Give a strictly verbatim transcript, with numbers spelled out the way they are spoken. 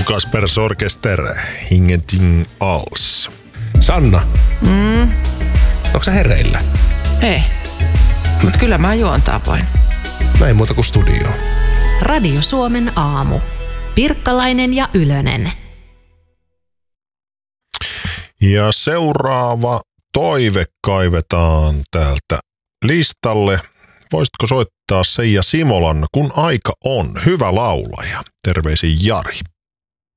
Kaspers Orkester, Ingenting alls. Sanna, Mm, onko sä hereillä? ei. Mut kyllä mä juontaa voin. Näin muuta kuin studio. Radio Suomen aamu. Pirkkalainen ja Ylönen. Ja seuraava toive kaivetaan täältä listalle. Voisitko soittaa Seija Simolan, kun aika on? Hyvä laulaja. Terveisin Jari.